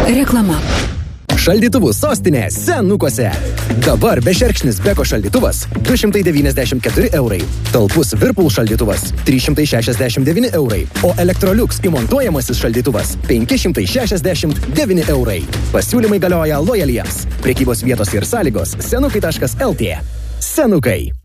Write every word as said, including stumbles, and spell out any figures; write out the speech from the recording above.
Reklama. Šaldytuvų sostinė Senukuose. Dabar bešerkšnis Beko šaldytuvas du šimtai devyniasdešimt keturi eurai. Talpus Whirlpool šaldytuvas trys šimtai šešiasdešimt devyni eurai. O Electrolux įmontuojamasis šaldytuvas penki šimtai šešiasdešimt devyni eurai. Pasiūlymai galioja lojaliems. Prekybos vietos ir sąlygos senukai taškas lt. Senukai.